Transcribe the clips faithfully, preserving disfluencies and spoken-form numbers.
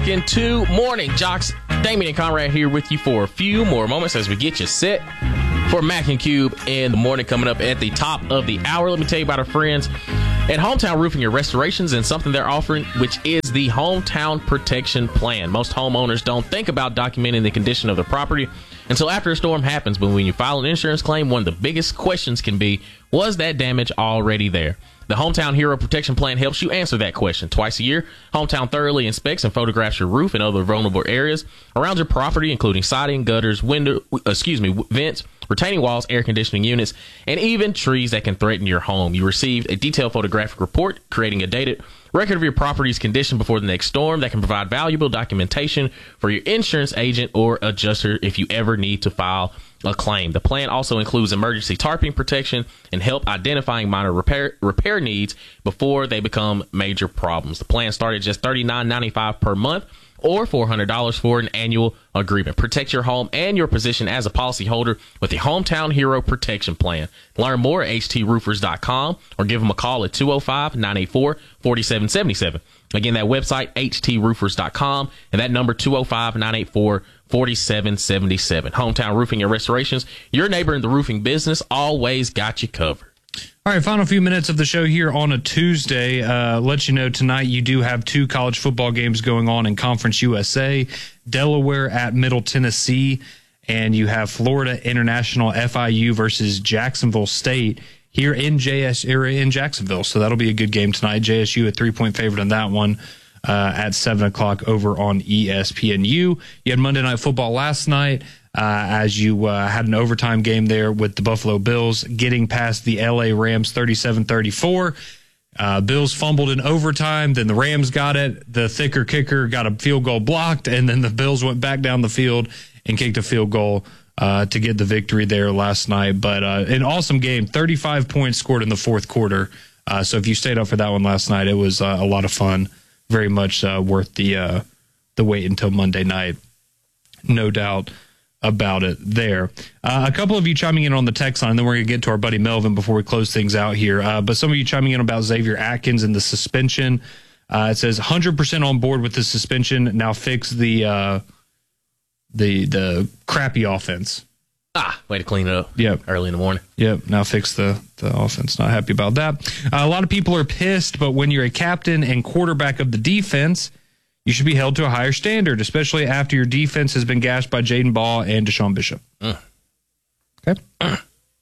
back into Morning Jocks. Damian and Conrad here with you for a few more moments as we get you set for Mac and Cube in the morning, coming up at the top of the hour. Let me tell you about our friends at Hometown Roofing and Restorations and something they're offering, which is the Hometown Protection Plan. Most homeowners don't think about documenting the condition of their property until after a storm happens. But when you file an insurance claim, one of the biggest questions can be, was that damage already there? The Hometown Hero Protection Plan helps you answer that question. Twice a year, Hometown thoroughly inspects and photographs your roof and other vulnerable areas around your property, including siding, gutters, window, excuse me, vents, retaining walls, air conditioning units, and even trees that can threaten your home. You receive a detailed photographic report, creating a dated record of your property's condition before the next storm that can provide valuable documentation for your insurance agent or adjuster if you ever need to file a claim. The plan also includes emergency tarping protection and help identifying minor repair repair needs before they become major problems. The plan started just thirty-nine ninety-five per month or four hundred dollars for an annual agreement. Protect your home and your position as a policyholder with the Hometown Hero Protection Plan. Learn more at h t roofers dot com or give them a call at two oh five, nine eight four, four seven seven seven. Again, that website, h t roofers dot com, and that number, two oh five, nine eight four, four seven seven seven. Hometown Roofing and Restorations, your neighbor in the roofing business, always got you covered. All right, final few minutes of the show here on a Tuesday. Uh, let you know tonight you do have two college football games going on in Conference U S A. Delaware at Middle Tennessee, and you have Florida International F I U versus Jacksonville State here in J S area in Jacksonville. So that'll be a good game tonight. J S U a three-point favorite on that one uh, at seven o'clock over on E S P N U. You had Monday Night Football last night. Uh, as you uh, had an overtime game there with the Buffalo Bills getting past the L A Rams thirty-seven thirty-four. Uh, Bills fumbled in overtime, then the Rams got it. The thicker kicker got a field goal blocked, and then the Bills went back down the field and kicked a field goal uh, to get the victory there last night. But uh, an awesome game, thirty-five points scored in the fourth quarter. Uh, so if you stayed up for that one last night, it was uh, a lot of fun. Very much uh, worth the uh, the wait until Monday night, no doubt about it there. Uh, a couple of you chiming in on the text line, and then we're going to get to our buddy Melvin before we close things out here. Uh, but some of you chiming in about Xavier Atkins and the suspension. Uh, it says one hundred percent on board with the suspension. Now fix the uh, the the crappy offense. Ah, way to clean it up. Yep. Early in the morning. Yep. Now fix the, the offense. Not happy about that. Uh, a lot of people are pissed, but when you're a captain and quarterback of the defense, you should be held to a higher standard, especially after your defense has been gashed by Jaden Ball and Deshaun Bishop. Mm. Okay. Mm.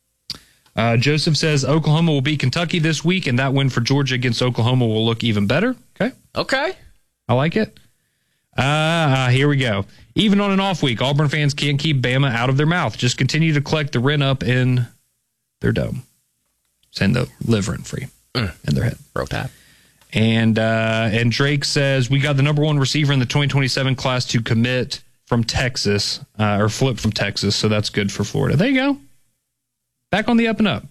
Uh, Joseph says Oklahoma will beat Kentucky this week, and that win for Georgia against Oklahoma will look even better. Okay. Okay. I like it. Uh, uh, here we go. Even on an off week, Auburn fans can't keep Bama out of their mouth. Just continue to collect the rent up in their dome. Send the liver rent free mm. in their head. Roll Tide. And uh, and Drake says, we got the number one receiver in the twenty twenty-seven class to commit from Texas, uh, or flip from Texas, so that's good for Florida. There you go. Back on the up and up.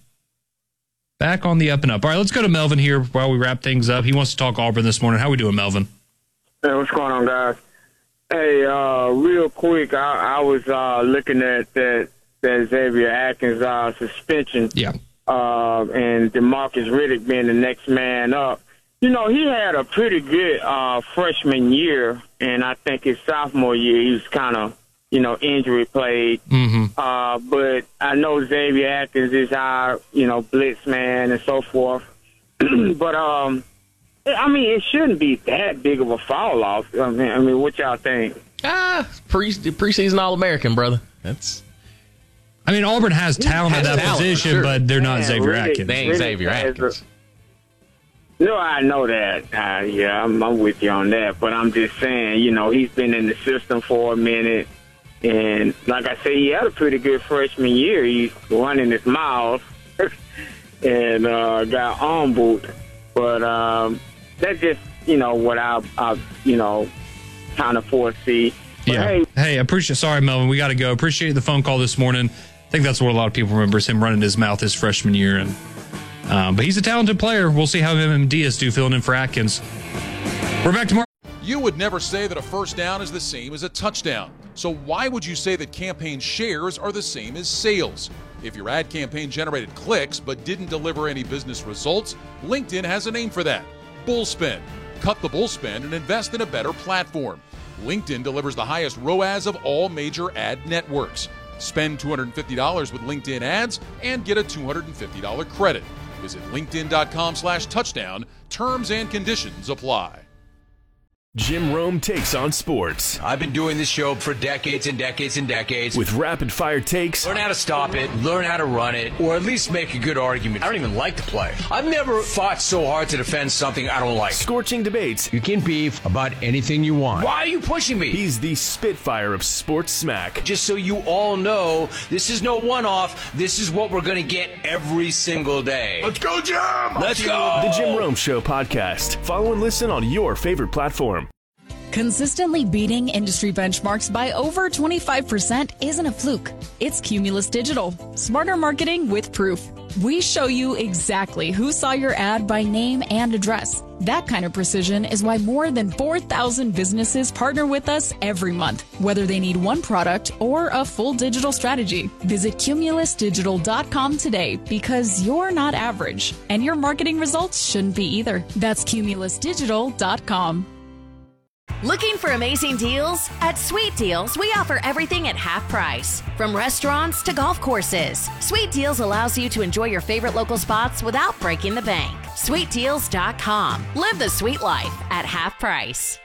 Back on the up and up. All right, let's go to Melvin here while we wrap things up. He wants to talk Auburn this morning. How we doing, Melvin? Hey, what's going on, guys? Hey, uh, real quick, I, I was uh, looking at that, that Xavier Atkins uh, suspension. Yeah. Uh, and DeMarcus Riddick being the next man up. You know, he had a pretty good uh, freshman year, and I think his sophomore year he was kind of, you know, injury plagued. Mm-hmm. Uh, but I know Xavier Atkins is our, you know, blitz man and so forth. But, um, I mean, it shouldn't be that big of a fall off. I mean, I mean what y'all think? Ah, pre preseason All-American, brother. That's. I mean, Auburn has talent at that talent, position, sure. but they're not Man, Xavier really, Atkins. They ain't really Xavier Atkins. No, I know that. Uh, yeah, I'm, I'm with you on that. But I'm just saying, you know, he's been in the system for a minute. And like I say, he had a pretty good freshman year. He's running his mouth and uh, got humbled. But um, that's just, you know, what I, I you know, kind of foresee. But yeah. Hey, hey, appreciate. Sorry, Melvin, we got to go. Appreciate the phone call this morning. I think that's what a lot of people remember is him running his mouth his freshman year. And um, but he's a talented player. We'll see how him and Diaz do filling in for Atkins. We're back tomorrow. You would never say that a first down is the same as a touchdown. So why would you say that campaign shares are the same as sales? If your ad campaign generated clicks but didn't deliver any business results, LinkedIn has a name for that. Bullspend. Cut the bullspend and invest in a better platform. LinkedIn delivers the highest R O A S of all major ad networks. Spend two hundred fifty dollars with LinkedIn ads and get a two hundred fifty dollars credit. Visit linkedin.com slash touchdown. Terms and conditions apply. Jim Rome takes on sports. I've been doing this show for decades and decades and decades. With rapid-fire takes. Learn how to stop it, learn how to run it, or at least make a good argument. I don't even like the play. I've never fought so hard to defend something I don't like. Scorching debates. You can beef about anything you want. Why are you pushing me? He's the Spitfire of sports smack. Just so you all know, this is no one-off. This is what we're going to get every single day. Let's go, Jim! Let's go! The Jim Rome Show podcast. Follow and listen on your favorite platform. Consistently beating industry benchmarks by over twenty-five percent isn't a fluke. It's Cumulus Digital. Smarter marketing with proof. We show you exactly who saw your ad by name and address. That kind of precision is why more than four thousand businesses partner with us every month, whether they need one product or a full digital strategy. Visit cumulus digital dot com today because you're not average, and your marketing results shouldn't be either. That's cumulus digital dot com. Looking for amazing deals? At Sweet Deals, we offer everything at half price. From restaurants to golf courses, Sweet Deals allows you to enjoy your favorite local spots without breaking the bank. sweet deals dot com. Live the sweet life at half price.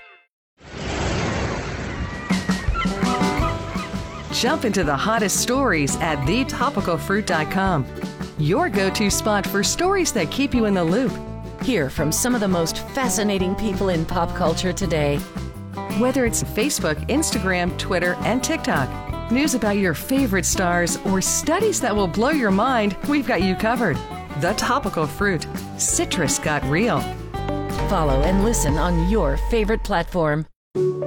Jump into the hottest stories at the topical fruit dot com. Your go-to spot for stories that keep you in the loop. Hear from some of the most fascinating people in pop culture today. Whether it's Facebook, Instagram, Twitter, and TikTok, news about your favorite stars, or studies that will blow your mind, we've got you covered. The Topical Fruit. Citrus got real. Follow and listen on your favorite platform.